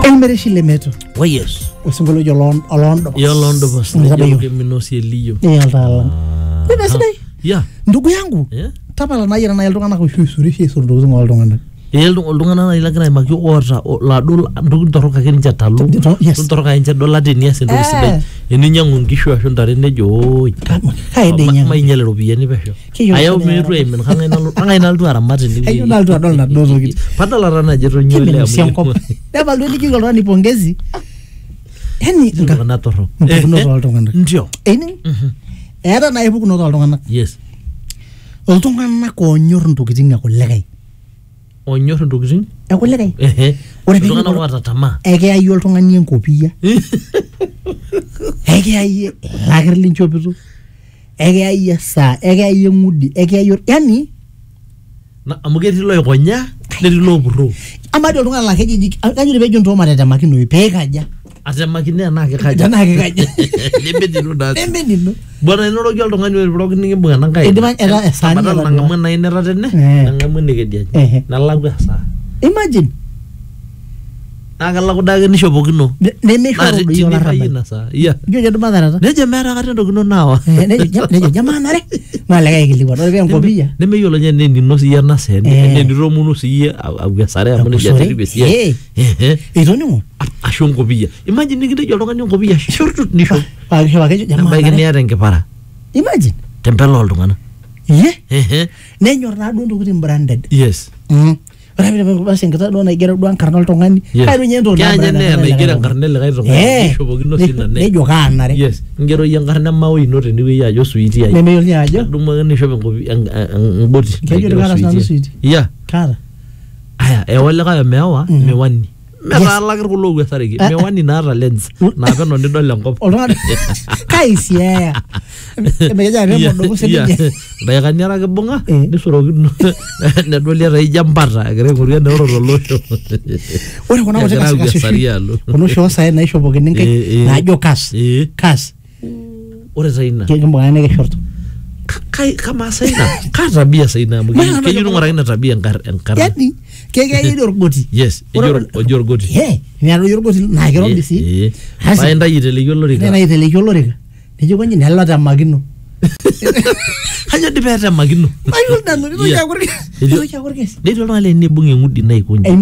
Elmereshi lemeto. Oh yes. Osingolo Olondo. Yolondo bas. Ndio minosi elio. Yaltala. Basi dai. Yeah. Ndugu yangu. Yeah. Tapala na yira na yeltongana ko shurishe so ndugu ngoltongana. Oltung'anak nai lagira aimaki oota ladol ntokitin torrok ake ninche talu. Ntokitin torrok ake ninche dol ate nias entoki sidai. Eninyang'u nkishu ashu ntare nejo oi. Kaidenya. Mainyal iropiyiani pesho. Ayau meetu aimin kang'ae nalotu aramat tenewueji. Ayau nalotu adol naduo tokitin. Padala naje etonyua amu. Dabal duo nikiki oltung'ani pongezi. Yani iltung'anak torrok. Mpukunoto oltung'anak. Ndio. Eeta nai pukunoto oltung'anak. Yes. Oltung'anak onyor ntokitin ekulikae. Onyor ntokitin? Ekulikae. Ore iltung'anak oota tamaa. Ekiyayie oltung'ani enkopiyia. Ekiyayie ilakir linchopito. Ekiyayie esaa. Ekiyayie eng'udi. Ekiyayie yani. Amu ketii loikonyaa netii loopurroo. Amadi oltung'ani laa keji kanyo peejo ntoo matetemakinoyu peekaja. Atemakine enaa kikaja. Tenaa kikaja. Lemedino daasi. Lemedino. Bwana inoroki oltung'ani oiroki nikimbung' enankae. Idima era esaa badala nang'amu enai nera tene. Nang'amu enekediaji. Nalaku esaa. Imagine. Naa kelaku daake nishopokino. Nemeishoru doi olarrabal. Ina saa. Iya. Ijo jo dumaa taata. Nejo meeta kata entokino naawa. Nejo jamanare. Naa likae aikilikuan. Ore penkopiyia. Nemeyiolo nye enenino siyie ena saa. Enenitomono siyie awuasare amu nejia terip esiai. Itoning'o. Ashu enkopiyia. Imagine nikitejo oltung'ani enkopiyia shortut nishop. Pakejo jamanare. Ebaiki niata enkipara. Imagine. Tempelo oltung'anak. Iye. Nenyor naa duo ntokitin branded. Yes. Ore pee basi enkita duo naigero duo enkarna oltung'ani. Kairo nye entoki naa branded. Kenya naigero enkarna likae tung'ani. Nishopokino sina ne. Nejo kaanare. Yes. Ngero yie enkarna emao ino tenewueji ajo sweetie ai. Nemeyiolo nye ajo. Adumu ake nishop engoti. Kejo kara sinanu sweetie. Yeah. Kaata. Aya, ewalikae omeewa miwani. Metalakir kulo owuasareki. Miwani naata lens. Naapeno nidol enkop. Oltung'ani kaisiaya. Emekeja ake modoku sininye. Daikani are ake ibung'a nisorokino nedoli ata ijo empata egira aing'oru eneoro tolosho. Ore kuna kuti kasikasishu kuna oshi osaai naishopokini nkaik naajo kas. Ore saina. Kimbung'akini nekishorto. Kamaa saina. Kaa tabia saina amu keyieu ning'uraki ina tabia enkarna. Yani kekeyieu orgoti. Yes, ejo orgoti. Neeku orgoti naa kirobi sii. Paa intayu aiteleki olorika. Aiteleki olorika. Nejo konyi nelo temakino. Kajo dii pee temakino. Mayiolo nanu nitoki aaku orkesi. Netii oltung'ani lenibung' eng'udi naikonyi.